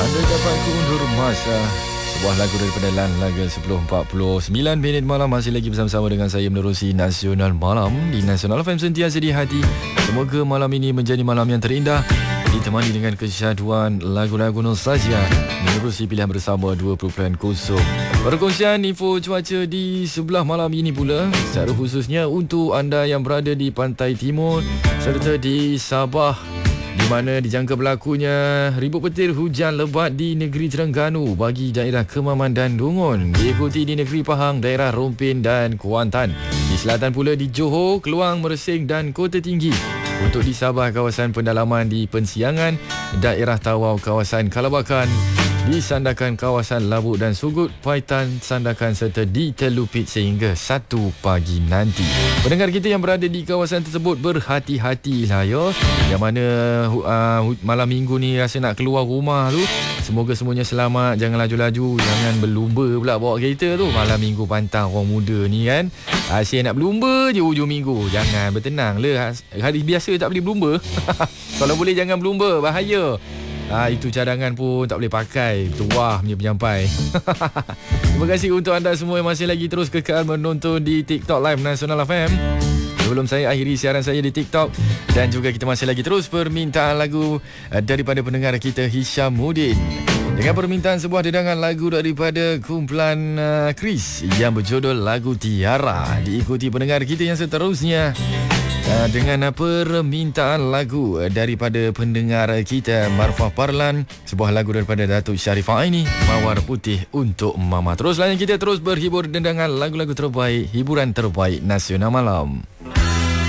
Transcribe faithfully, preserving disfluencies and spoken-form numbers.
Anda dapat undur masa. Sebuah lagu daripada Lan Laga sepuluh empat puluh sembilan minit malam. Masih lagi bersama-sama dengan saya menerusi Nasional Malam di Nasional F M, sentiasa di hati. Semoga malam ini menjadi malam yang terindah, ditemani dengan kesyaduan lagu-lagu nostalgia, menerusi pilihan bersama dua puluh kosong. Perkongsian info cuaca di sebelah malam ini pula, secara khususnya untuk anda yang berada di pantai timur serta di Sabah, di mana dijangka berlakunya ribut petir hujan lebat di negeri Terengganu bagi daerah Kemaman dan Dungun, diikuti di negeri Pahang, daerah Rompin dan Kuantan. Di selatan pula di Johor, Keluang, Mersing dan Kota Tinggi. Untuk di Sabah, kawasan pendalaman di Pensiangan, daerah Tawau, kawasan Kalabakan, di Sandakan, kawasan Labuk dan Sugut, Paitan, Sandakan serta di Telupit sehingga satu pagi nanti. Pendengar kita yang berada di kawasan tersebut, berhati-hatilah ya. Yang mana uh, malam minggu ni rasa nak keluar rumah tu, semoga semuanya selamat. Jangan laju-laju, jangan berlumba pula bawa kereta tu. Malam minggu pantang orang muda ni kan, asyik nak berlumba je hujung minggu. Jangan, bertenang lah. Hari biasa tak boleh berlumba. Kalau boleh jangan berlumba, bahaya. Ah, itu cadangan pun tak boleh pakai. Tuah punya penyampai. Terima kasih untuk anda semua yang masih lagi terus kekal menonton di TikTok Live Nasional F M. Sebelum saya akhiri siaran saya di TikTok, dan juga kita masih lagi terus permintaan lagu daripada pendengar kita Hishamuddin, dengan permintaan sebuah dedangan lagu daripada kumpulan uh, Chris yang berjudul lagu Tiara. Diikuti pendengar kita yang seterusnya Uh, dengan uh, permintaan lagu uh, daripada pendengar kita Marfah Parlan, sebuah lagu daripada Datuk Sharifah Aini, Mawar Putih untuk Mama. Terus layan kita, terus berhibur dengan lagu-lagu terbaik, hiburan terbaik Nasional Malam.